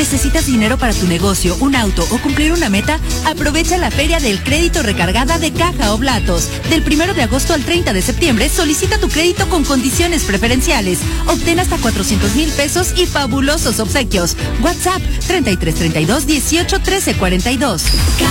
¿Necesitas dinero para tu negocio, un auto o cumplir una meta? Aprovecha la Feria del Crédito Recargada de Caja Oblatos. Del 1 de agosto al 30 de septiembre, solicita tu crédito con condiciones preferenciales. Obtén hasta 400,000 pesos y fabulosos obsequios. WhatsApp 3332 18 13 42.